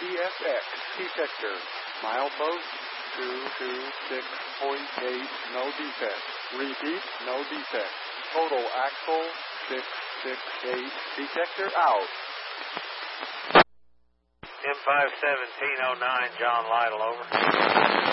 TSX detector. Milepost 226.8, no defect. Repeat, no defect. Total axle 668. Detector out. M51709, John Lytle, over.